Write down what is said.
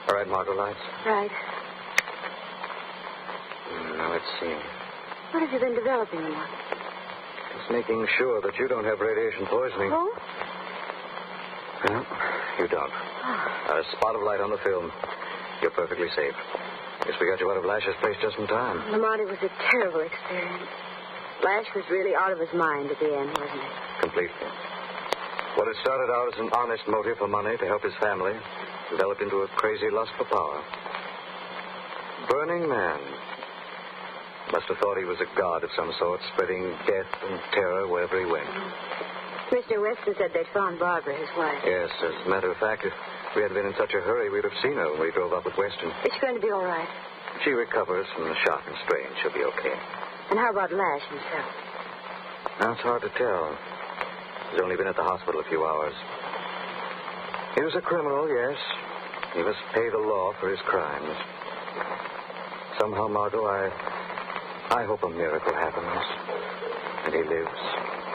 All right, Margot, lights? Right. Now, let's see. What have you been developing, Lamont? Just making sure that you don't have radiation poisoning. Oh? No, you don't. Oh. A spot of light on the film. You're perfectly safe. Guess we got you out of Lash's place just in time. Lamont, it was a terrible experience. Lash was really out of his mind at the end, wasn't he? Completely. What had started out as an honest motive for money to help his family developed into a crazy lust for power. Burning Man. Must have thought he was a god of some sort, spreading death and terror wherever he went. Mr. Weston said they'd found Barbara, his wife. Yes, as a matter of fact, if we had been in such a hurry, we'd have seen her when we drove up with Weston. Is she going to be all right? She recovers from the shock and strain. She'll be okay. And how about Lash himself? Now, it's hard to tell. He's only been at the hospital a few hours. He was a criminal, yes. He must pay the law for his crimes. Somehow, Margot, I hope a miracle happens. And he lives.